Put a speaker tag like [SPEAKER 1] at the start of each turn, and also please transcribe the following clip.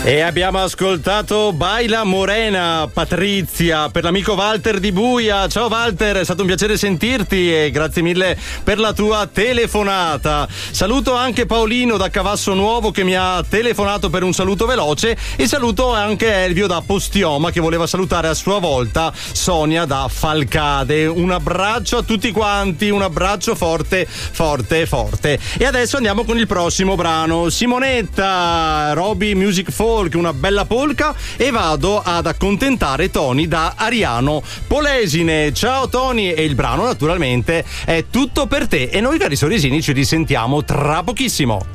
[SPEAKER 1] E abbiamo ascoltato Baila Morena, Patrizia, per l'amico Walter di Buia. Ciao Walter, è stato un piacere sentirti e grazie mille per la tua telefonata. Saluto anche Paolino da Cavasso Nuovo che mi ha telefonato per un saluto veloce, e saluto anche Elvio da Postioma che voleva salutare a sua volta Sonia da Falcade. Un abbraccio a tutti quanti, un abbraccio forte, forte, forte. E adesso andiamo con il prossimo brano. Simonetta, Roby Music Folk, una bella polka, e vado ad accontentare Tony da Ariano Polesine. Ciao Tony, e il brano naturalmente è Tutto per te, e noi cari sorrisini ci risentiamo tra pochissimo.